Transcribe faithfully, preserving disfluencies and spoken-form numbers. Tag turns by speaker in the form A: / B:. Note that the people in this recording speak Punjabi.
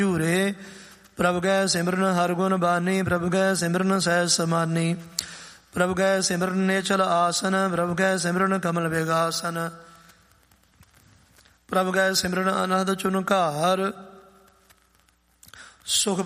A: ਝੂਰੇ। ਪ੍ਰਭ ਗੈ ਸਿਮਰਨ ਹਰ ਗੁਣ ਬਾਨੀ, ਪ੍ਰਭ ਗੈ ਸਿਮਰਨ ਸਹਿਜ ਸਮਾਨੀ। ਪ੍ਰਭ ਗੈ ਸਿਮਰਨ ਨੇਚਲ ਆਸਨ, ਪ੍ਰਭ ਗੈ ਸਿਮਰਨ ਕਮਲ ਵਿਗਾਸਨ। ਪ੍ਰਭ ਗੈ ਸਿਮਰਨ ਅਨਹਦ ਚੁਨਕਾਰ, ਸੁਖ